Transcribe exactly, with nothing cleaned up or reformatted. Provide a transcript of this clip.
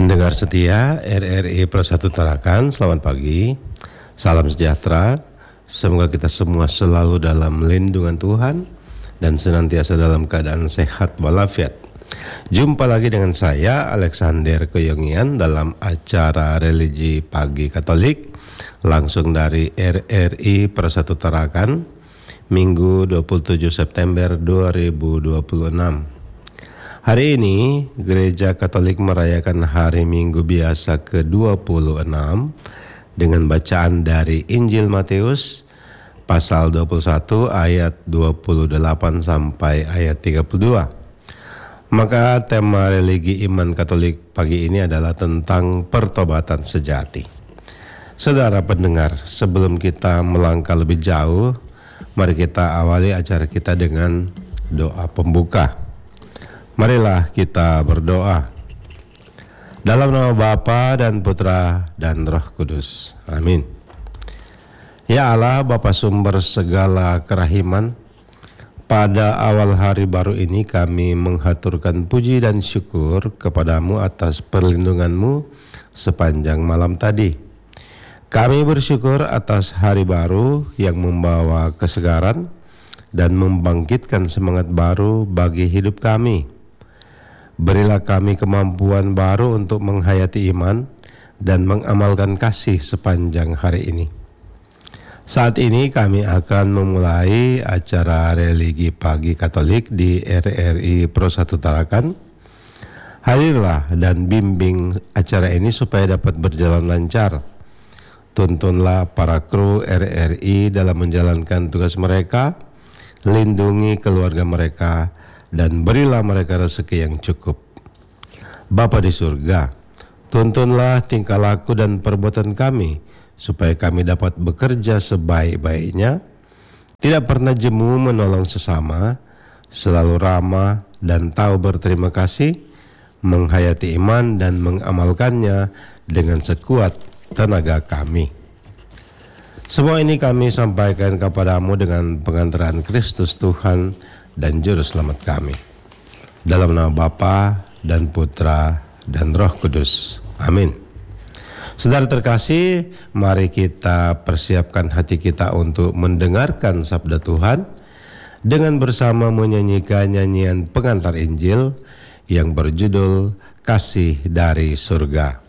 Pendengar setia R R I Persatu Tarakan, selamat pagi, salam sejahtera. Semoga kita semua selalu dalam lindungan Tuhan dan senantiasa dalam keadaan sehat walafiat. Jumpa lagi dengan saya Alexander Koyongian dalam acara Religi Pagi Katolik langsung dari R R I Persatu Tarakan, Minggu dua puluh tujuh September dua ribu dua puluh enam. Hari ini Gereja Katolik merayakan Hari Minggu Biasa ke dua puluh enam dengan bacaan dari Injil Matius pasal dua puluh satu ayat dua puluh delapan sampai ayat tiga puluh dua. Maka tema religi iman Katolik pagi ini adalah tentang pertobatan sejati. Saudara pendengar, sebelum kita melangkah lebih jauh, mari kita awali acara kita dengan doa pembuka. Marilah kita berdoa. Dalam nama Bapa dan Putra dan Roh Kudus. Amin. Ya Allah, Bapa sumber segala kerahiman, pada awal hari baru ini kami menghaturkan puji dan syukur kepadamu atas perlindunganmu sepanjang malam tadi. Kami bersyukur atas hari baru yang membawa kesegaran dan membangkitkan semangat baru bagi hidup kami. Berilah kami kemampuan baru untuk menghayati iman dan mengamalkan kasih sepanjang hari ini. Saat ini kami akan memulai acara religi pagi Katolik di R R I Persatu Tarakan. Hadirlah dan bimbing acara ini supaya dapat berjalan lancar. Tuntunlah para kru R R I dalam menjalankan tugas mereka, lindungi keluarga mereka, dan berilah mereka rezeki yang cukup. Bapa di surga, tuntunlah tingkah laku dan perbuatan kami, supaya kami dapat bekerja sebaik-baiknya, tidak pernah jemu menolong sesama, selalu ramah dan tahu berterima kasih, menghayati iman dan mengamalkannya dengan sekuat tenaga kami. Semua ini kami sampaikan kepadamu dengan pengantaran Kristus Tuhan dan Juru Selamat kami. Dalam nama Bapa dan Putra dan Roh Kudus. Amin. Saudara terkasih, mari kita persiapkan hati kita untuk mendengarkan sabda Tuhan dengan bersama menyanyikan nyanyian pengantar Injil yang berjudul Kasih dari Surga.